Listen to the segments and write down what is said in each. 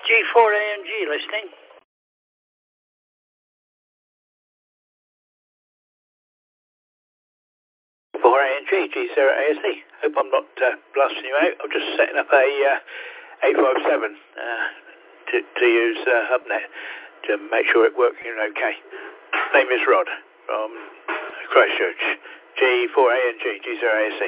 G4ANG listening. G4ANG, G0ASC. Hope I'm not blasting you out. I'm just setting up a 857 to use HubNet to make sure it working okay. Name is Rod from Christchurch. G4ANG, G0ASC.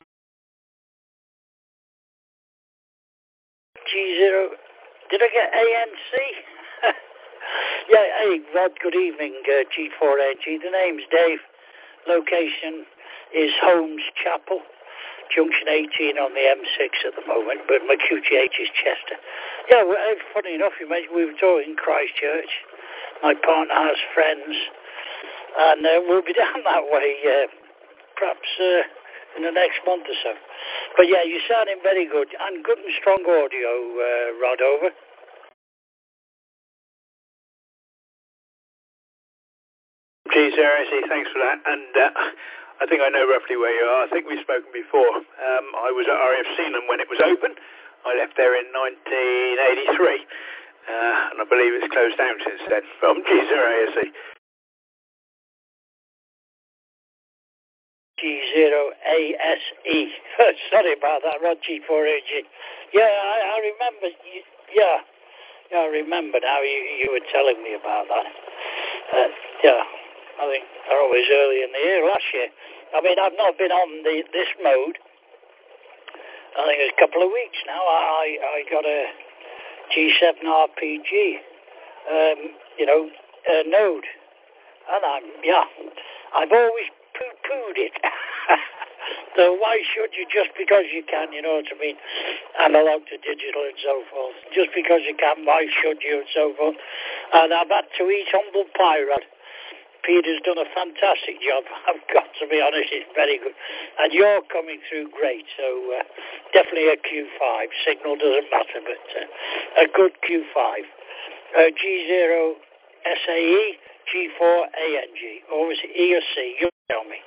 G0. Did I get ANC? Yeah, hey, Rod, good evening, G4ANG. The name's Dave. Location is Holmes Chapel, Junction 18 on the M6 at the moment, but my QTH is Chester. Yeah, well, funny enough, you mentioned we were talking Christchurch. My partner has friends, and we'll be down that way perhaps in the next month or so. But yeah, you're sounding very good, and good and strong audio, Rod, over. Geez, thanks for that. And I think I know roughly where you are. I think we've spoken before. I was at RAF Sealand when it was open. I left there in 1983. And I believe it's closed down since then. From G0ASC. G0ASE. Sorry about that, Rod. G4AG. Yeah, I remember. Yeah, I remember now you were telling me about that. Yeah, I think it was early in the year, last year. I mean, I've not been on this mode. I think it's a couple of weeks now. I got a G7 RPG, node. And I've always poo-pooed it. So why should you, just because you can, you know what I mean, analog to digital and so forth. Just because you can, why should you, and so forth. And I've had to eat humble pie, Rod. Peter's done a fantastic job. I've got to be honest, it's very good. And you're coming through great, so definitely a Q5. Signal doesn't matter, but a good Q5. G0SAE, G4ANG. Or is it E or C? You tell me.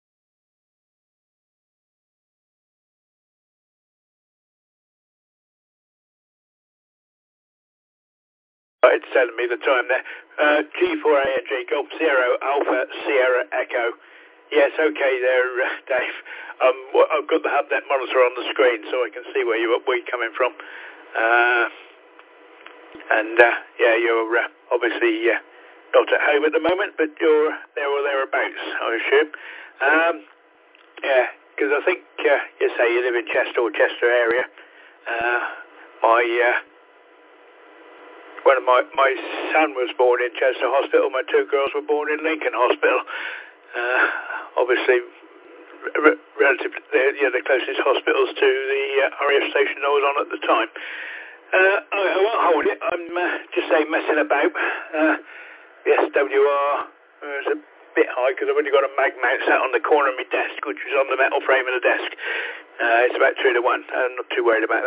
It's telling me the time there. G4ANG, Golf Sierra Alpha Sierra Echo. Yes, okay there, Dave. I've got the HubNet monitor on the screen so I can see where you're coming from. You're obviously not at home at the moment, but you're there or thereabouts, I assume. Because I think you say you live in Chester or Chester area. When my son was born in Chester Hospital, my two girls were born in Lincoln Hospital. Obviously, relatively, they're the closest hospitals to the RAF station I was on at the time. I won't hold it. I'm just messing about. The SWR is a bit high because I've only got a mag mount sat on the corner of my desk, which is on the metal frame of the desk. It's about 3 to 1. I'm not too worried about that.